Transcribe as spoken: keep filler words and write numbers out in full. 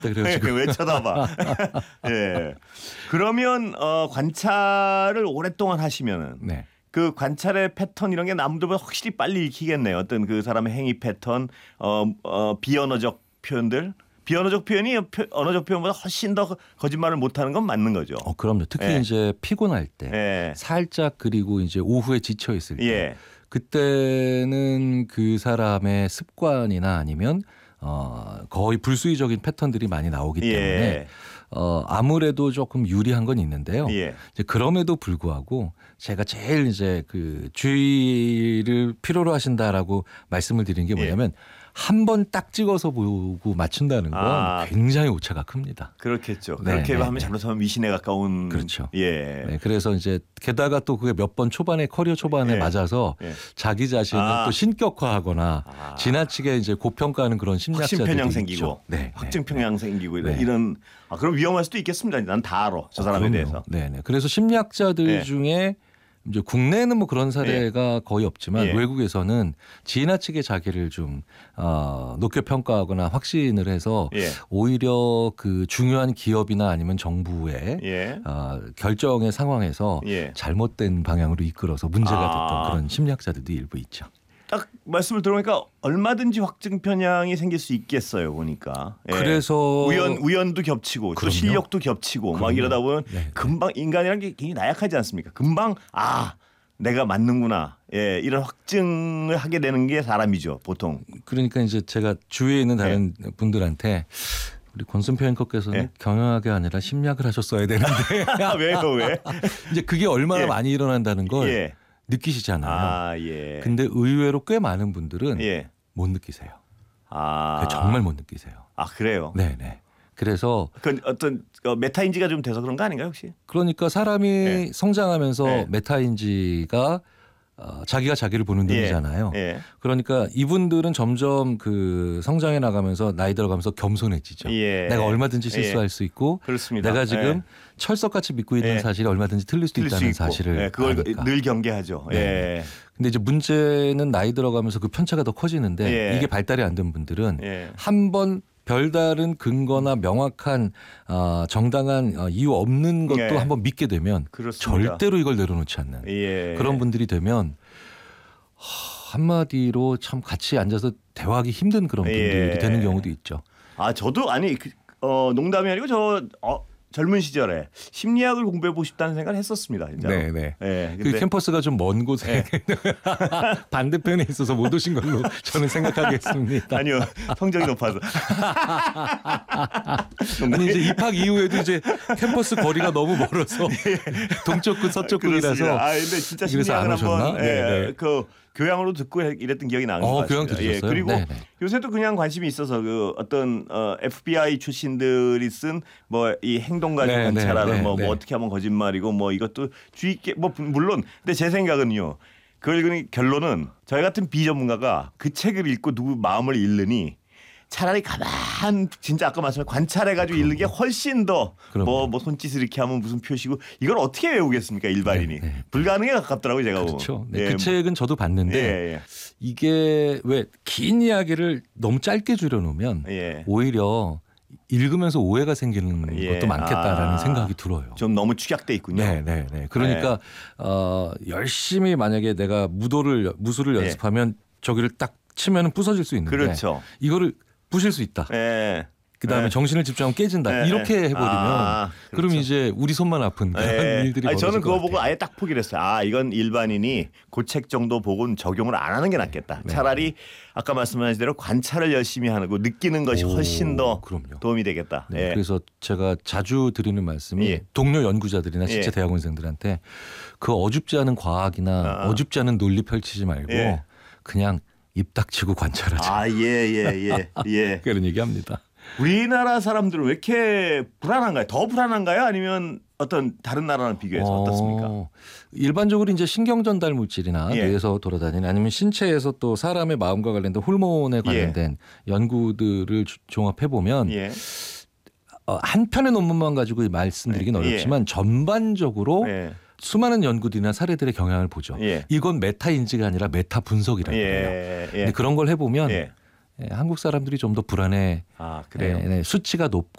그래가지고 왜 쳐다봐? 예. 그러면 어, 관찰을 오랫동안 하시면은 네. 그 관찰의 패턴 이런 게 남들보다 확실히 빨리 익히겠네요. 어떤 그 사람의 행위 패턴, 어, 어, 비언어적 표현들. 비언어적 표현이 언어적 표현보다 훨씬 더 거짓말을 못하는 건 맞는 거죠. 어, 그럼요. 특히 예. 이제 피곤할 때, 예. 살짝 그리고 이제 오후에 지쳐 있을 때, 예. 그때는 그 사람의 습관이나 아니면 어, 거의 불수의적인 패턴들이 많이 나오기 때문에 예. 어, 아무래도 조금 유리한 건 있는데요. 예. 이제 그럼에도 불구하고 제가 제일 이제 그 주의를 필요로 하신다라고 말씀을 드린 게 뭐냐면 예. 한 번 딱 찍어서 보고 맞춘다는 건 아. 굉장히 오차가 큽니다. 그렇겠죠. 네, 그렇게 네, 하면 네. 잘못하면 미신에 가까운. 그렇죠. 예. 네, 그래서 이제 게다가 또 그게 몇 번 초반에 커리어 초반에 예. 맞아서 예. 자기 자신을 아. 또 신격화하거나 아. 지나치게 이제 고평가하는 그런 심리학자들이 확신 편향 있죠. 생기고, 네, 확증 네, 편향 생기고 네. 이런. 아, 그럼 위험할 수도 있겠습니다. 난 다 알아. 저 사람에 그럼요. 대해서. 네네. 그래서 심리학자들 네. 중에 이제 국내에는 뭐 그런 사례가 거의 없지만 예. 외국에서는 지나치게 자기를 좀 어, 높게 평가하거나 확신을 해서 예. 오히려 그 중요한 기업이나 아니면 정부의 예. 어, 결정의 상황에서 예. 잘못된 방향으로 이끌어서 문제가 아. 됐던 그런 심리학자들도 일부 있죠. 딱 말씀을 들어보니까 얼마든지 확증 편향이 생길 수 있겠어요. 보니까. 예. 그래서 우연 우연도 겹치고 그럼요. 또 실력도 겹치고 막 그럼요. 이러다 보면 네, 네. 금방 인간이라는 게 굉장히 나약하지 않습니까? 금방 아 내가 맞는구나. 예, 이런 확증을 하게 되는 게 사람이죠. 보통. 그러니까 이제 제가 주위에 있는 다른 분들한테 우리 권순표 앵커께서는 예. 경영학이 아니라 심리학을 하셨어야 되는데 아, 왜요? 왜? 이제 그게 얼마나 예. 많이 일어난다는 걸 예. 느끼시잖아요. 아, 예. 근데 의외로 꽤 많은 분들은 예. 못 느끼세요. 아. 정말 못 느끼세요. 아, 그래요. 네네. 그래서 그 어떤 어, 메타인지가 좀 돼서 그런 거 아닌가요, 혹시? 그러니까 사람이 예. 성장하면서 예. 메타인지가 어, 자기가 자기를 보는 눈이잖아요. 예. 그러니까 이분들은 점점 그 성장해 나가면서 나이 들어가면서 겸손해지죠. 예. 내가 얼마든지 실수할 예. 수 있고 그렇습니다. 내가 지금 예. 철석같이 믿고 있는 예. 사실이 얼마든지 틀릴 수도 틀릴 수 있다는 있고. 사실을 예, 그걸 아니까. 늘 경계하죠. 네. 예. 근데 이제 문제는 나이 들어가면서 그 편차가 더 커지는데 예. 이게 발달이 안 된 분들은 예. 한 번 별다른 근거나 명확한 어, 정당한 어, 이유 없는 것도 예. 한번 믿게 되면 그렇습니다. 절대로 이걸 내려놓지 않는 예. 그런 분들이 되면 하, 한마디로 참 같이 앉아서 대화하기 힘든 그런 분들이 예. 되는 경우도 있죠. 아, 저도 아니 그, 어, 농담이 아니고 저 어, 젊은 시절에 심리학을 공부해 보고 싶다는 생각을 했었습니다. 진짜. 네네. 예. 그 근데 캠퍼스가 좀 먼 곳에 반대편에 있어서 못 오신 걸로 저는 생각하겠습니다. 아니요. 성적이 높아서. 아니 이제 입학 이후에도 이제 캠퍼스 거리가 너무 멀어서 동쪽 끝 서쪽 끝이라서 그렇습니다. 아, 근데 진짜 그래서 안 심리학을 한번 오셨나? 예, 네네. 그 교양으로 듣고 이랬던 기억이 나는 어, 것 교양 같습니다. 들으셨어요? 예, 그리고 네네. 요새도 그냥 관심이 있어서 그 어떤 어, 에프비아이 출신들이 쓴 뭐 이 행동 가지고 네, 관찰하는 네, 뭐, 네, 뭐 네. 어떻게 하면 거짓말이고 뭐 이것도 주의 있게 뭐 물론 근데 제 생각은요. 그걸 그냥 결론은 저희 같은 비전문가가 그 책을 읽고 누구 마음을 읽느니 차라리 가만 진짜 아까 말씀하신 관찰해가지고 읽는 게 훨씬 더 뭐 뭐 손짓을 이렇게 하면 무슨 표시고 이걸 어떻게 외우겠습니까 일반인이. 네, 네. 불가능에 가깝더라고요 제가 그렇죠. 보면. 네, 예. 그 책은 저도 봤는데 예, 예. 이게 왜 긴 이야기를 너무 짧게 줄여놓으면 예. 오히려 읽으면서 오해가 생기는 예. 것도 많겠다라는 아, 생각이 들어요. 좀 너무 축약돼 있군요. 네, 네, 네. 그러니까 어, 열심히 만약에 내가 무도를 무술을 예. 연습하면 저기를 딱 치면은 부서질 수 있는데 그렇죠. 이거를 부실 수 있다. 예. 그다음에 예. 정신을 집중하면 깨진다. 예, 이렇게 예. 해버리면 아, 그럼 그렇죠. 이제 우리 손만 아픈 그런 예. 일들이 아니, 저는 벌어질 그거 것 보고 같아요. 아예 딱 포기를 했어요. 아 이건 일반인이 그 책 정도 보고는 적용을 안 하는 게 낫겠다. 네. 차라리 아까 말씀하신 대로 관찰을 열심히 하는 거 느끼는 것이 오, 훨씬 더 그럼요. 도움이 되겠다. 네, 예. 그래서 제가 자주 드리는 말씀이 예. 동료 연구자들이나 실제 예. 대학원생들한테 그 어줍지 않은 과학이나 아. 어줍지 않은 논리 펼치지 말고 예. 그냥 입 닥치고 관찰하자. 아, 예, 예, 예, 예. 그런 얘기합니다. 우리나라 사람들은 왜 이렇게 불안한가요? 더 불안한가요? 아니면 어떤 다른 나라랑 비교해서 어, 어떻습니까? 일반적으로 이제 신경 전달 물질이나 예. 뇌에서 돌아다니는 아니면 신체에서 또 사람의 마음과 관련된 호르몬에 관련된 연구들을 주- 종합해 보면 예. 어, 한 편의 논문만 가지고 말씀드리긴 예. 어렵지만 전반적으로 예. 수많은 연구들이나 사례들의 경향을 보죠. 예. 이건 메타 인지가 아니라 메타 분석이라고 해요. 예. 예. 근데 그런 걸 해보면 예. 예, 한국 사람들이 좀 더 불안해. 아 그래요. 네, 네, 수치가 높고